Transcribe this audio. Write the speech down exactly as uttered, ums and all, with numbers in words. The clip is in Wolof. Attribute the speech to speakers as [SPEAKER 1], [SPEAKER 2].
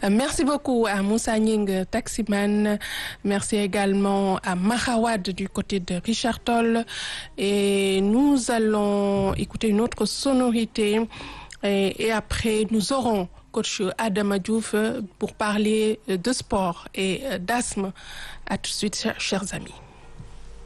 [SPEAKER 1] Merci beaucoup à Moussa Nying, taximan. Merci également à Mahawad du côté de Richard Toll. Et nous allons écouter une autre sonorité. Et, et après, nous aurons coach Adama Diouf pour parler de sport et d'asthme. À tout de suite, chers amis.